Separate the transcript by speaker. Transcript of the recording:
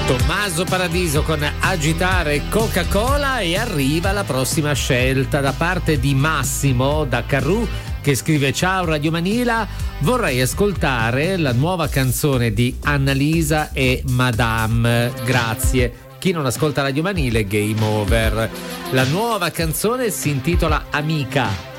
Speaker 1: Tommaso Paradiso con Agitare Coca-Cola, e arriva la prossima scelta da parte di Massimo da Carrù, che scrive: ciao Radio Manila, vorrei ascoltare la nuova canzone di Annalisa e Madame, grazie. Chi non ascolta Radio Manila è game over. La nuova canzone si intitola Amica.